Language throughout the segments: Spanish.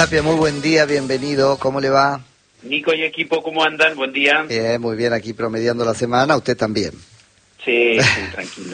Tapia, muy buen día, bienvenido, ¿cómo le va? Nico y equipo, ¿cómo andan? Buen día. Muy bien, aquí promediando la semana, usted también. Sí, tranquilo.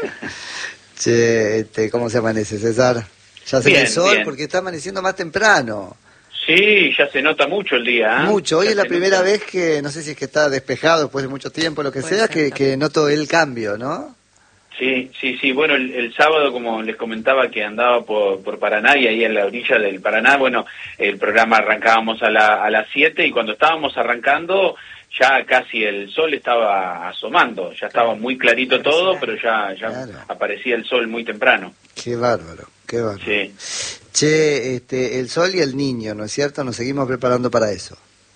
Che, ¿cómo se amanece, César? ¿Ya se ve el sol? Bien. Porque está amaneciendo más temprano. Sí, ya se nota mucho el día, ¿eh? Mucho, hoy ya es la primera vez que, no sé si es que está despejado después de mucho tiempo, lo que sea, que noto el cambio, ¿no? Sí. Bueno, el sábado, como les comentaba, que andaba por Paraná y ahí en la orilla del Paraná, bueno, el programa arrancábamos a las 7 y cuando estábamos arrancando ya casi el sol estaba asomando, ya estaba muy clarito todo, pero ya claro, aparecía el sol muy temprano. Qué bárbaro, qué bárbaro. Sí. Che, el sol y el niño, ¿no es cierto? Nos seguimos preparando para eso.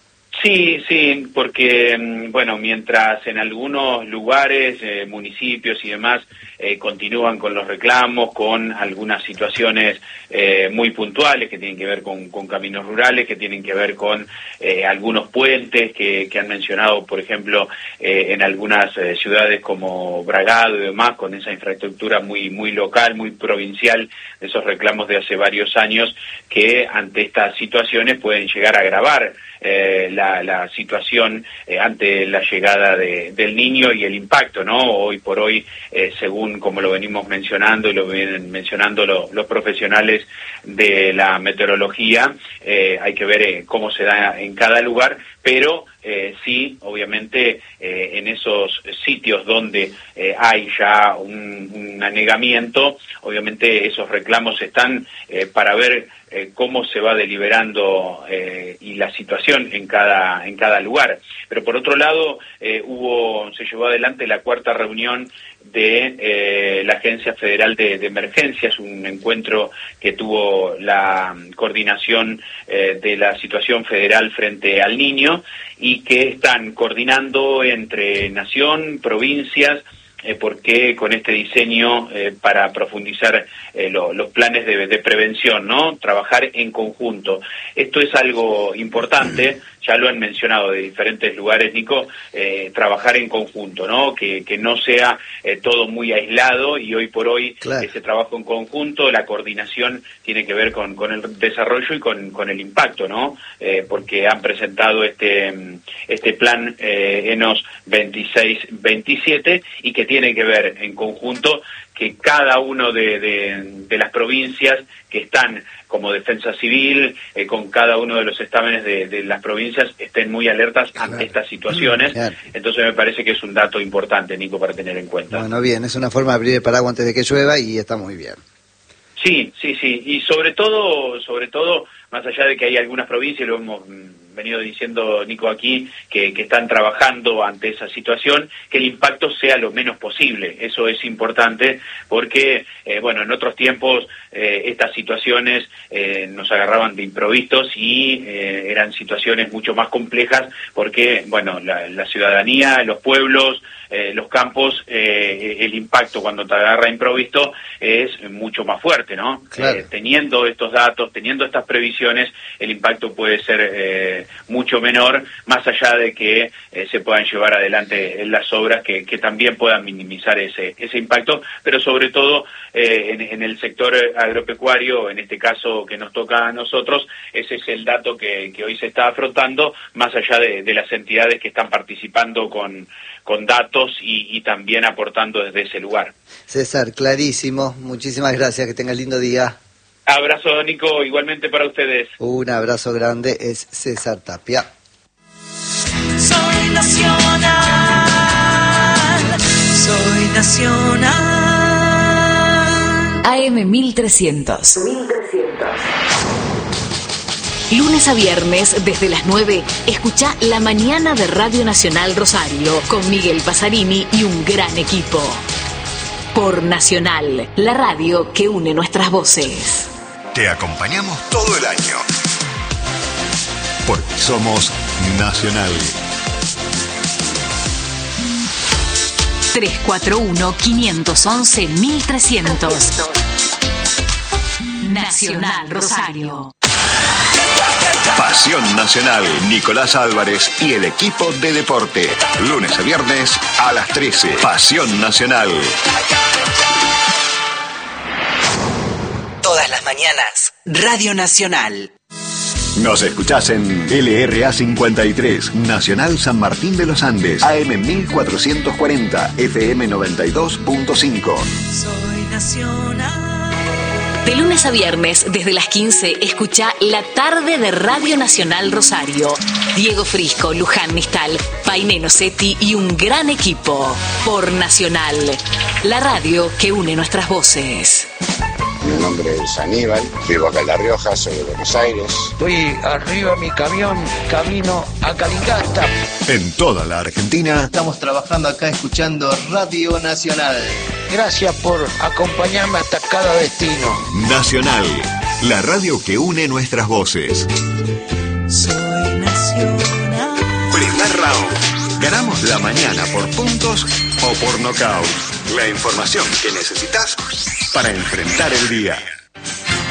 Sí, porque, bueno, mientras en algunos lugares, municipios y demás, continúan con los reclamos, con algunas situaciones muy puntuales que tienen que ver con caminos rurales, que tienen que ver con algunos puentes que han mencionado, por ejemplo, en algunas ciudades como Bragado y demás, con esa infraestructura muy local, muy provincial, esos reclamos de hace varios años que ante estas situaciones pueden llegar a agravar la situación ante la llegada del niño y el impacto, ¿no? Hoy por hoy, según como lo venimos mencionando y lo vienen mencionando los profesionales de la meteorología, hay que ver cómo se da en cada lugar, pero sí, obviamente, en esos sitios donde hay ya un anegamiento, obviamente esos reclamos están para ver cómo se va deliberando y la situación en cada lugar. Pero por otro lado, se llevó adelante la cuarta reunión de la Agencia Federal de Emergencias, un encuentro que tuvo la coordinación de la situación federal frente al niño y que están coordinando entre nación, provincias, porque con este diseño para profundizar los planes de prevención, ¿no? Trabajar en conjunto. Esto es algo importante, ya lo han mencionado de diferentes lugares, Nico, trabajar en conjunto, ¿no? Que no sea todo muy aislado y hoy por hoy claro, ese trabajo en conjunto, la coordinación tiene que ver con el desarrollo y con el impacto, ¿no? Porque han presentado este plan ENOS 26-27 y que tiene que ver en conjunto que cada uno de las provincias que están como defensa civil, con cada uno de los estámenes de las provincias, estén muy alertas ante estas situaciones. Claro. Entonces me parece que es un dato importante, Nico, para tener en cuenta. Bueno, bien, es una forma de abrir el paraguas antes de que llueva y está muy bien. Sí, y sobre todo, más allá de que hay algunas provincias, lo hemos venido diciendo, Nico, aquí, que están trabajando ante esa situación, que el impacto sea lo menos posible. Eso es importante porque, en otros tiempos estas situaciones nos agarraban de improvistos y eran situaciones mucho más complejas porque, la ciudadanía, los pueblos, los campos, el impacto cuando te agarra improvisto es mucho más fuerte, ¿no? Claro. Teniendo estos datos, teniendo estas previsiones, el impacto puede ser mucho menor, más allá de que se puedan llevar adelante las obras que también puedan minimizar ese impacto, pero sobre todo en el sector agropecuario, en este caso que nos toca a nosotros, ese es el dato que hoy se está afrontando, más allá de las entidades que están participando con datos y también aportando desde ese lugar. César, clarísimo, muchísimas gracias, que tenga lindo día. Abrazo, Nico, igualmente para ustedes. Un abrazo grande, es César Tapia. Soy nacional, soy nacional. AM 1300. Lunes a viernes, desde las 9, escucha La Mañana de Radio Nacional Rosario, con Miguel Pasarini y un gran equipo. Por Nacional, la radio que une nuestras voces. Te acompañamos todo el año. Porque somos Nacional. 341-511-1300. Nacional Rosario. Pasión Nacional, Nicolás Álvarez y el equipo de deporte. Lunes a viernes a las 13. Pasión Nacional. Todas las mañanas, Radio Nacional. Nos escuchás en LRA 53, Nacional San Martín de los Andes, AM 1440, FM 92.5. Soy nacional. De lunes a viernes, desde las 15, escucha La Tarde de Radio Nacional Rosario. Diego Frisco, Luján Mistal, Painé Nocetti y un gran equipo. Por Nacional, la radio que une nuestras voces. Mi nombre es Aníbal, vivo acá en La Rioja, soy de Buenos Aires. Estoy arriba en mi camión, camino a Calingasta. En toda la Argentina. Estamos trabajando acá escuchando Radio Nacional. Gracias por acompañarme hasta cada destino. Nacional, la radio que une nuestras voces. Soy nacional. Primer round. Ganamos la mañana por puntos o por nocaut. La información que necesitas para enfrentar el día.